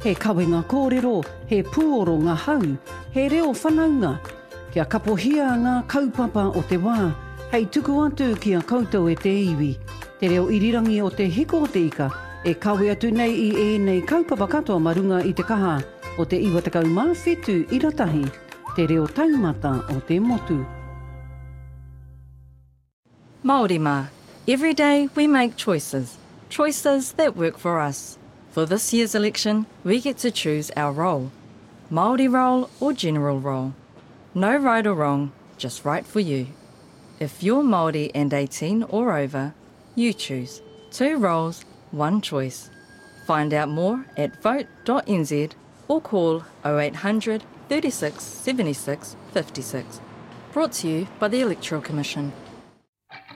He kawenga kōrero, he puoro ngā hau, he reo whanaunga. Kia kapohia ngā kaupapa o te wā, hei tuku atu kia koutou e te iwi. Te reo irirangi o te hiko o te ika, e kawe atu nei I nei kaupapa katoa marunga I te kaha o te iwa takau mawhetu I ratahi, te reo taumata o te motu. Māori mā, every day we make choices that work for us. For this year's election, we get to choose our role, Māori role or general role. No right or wrong, just right for you. If you're Māori and 18 or over, you choose 2 roles, 1 choice. Find out more at vote.nz or call 0800 36 76 56. Brought to you by the Electoral Commission.